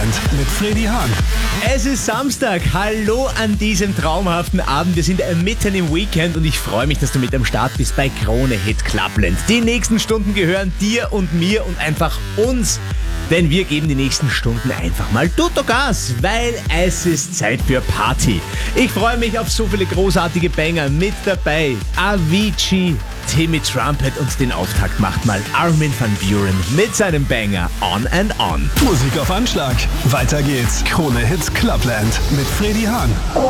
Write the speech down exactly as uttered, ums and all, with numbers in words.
Mit Freddy Hahn. Es ist Samstag. Hallo an diesem traumhaften Abend. Wir sind mitten im Weekend und ich freue mich, dass du mit am Start bist bei Krone Hit Clubland. Die nächsten Stunden gehören dir und mir und einfach uns. Denn wir geben die nächsten Stunden einfach mal Tutto Gas, weil es ist Zeit für Party. Ich freue mich auf so viele großartige Banger mit dabei. Avicii, Timmy Trumpet und den Auftakt macht mal Armin van Buuren mit seinem Banger On and On. Musik auf Anschlag. Weiter geht's. Krone Hit Clubland mit Freddy Hahn.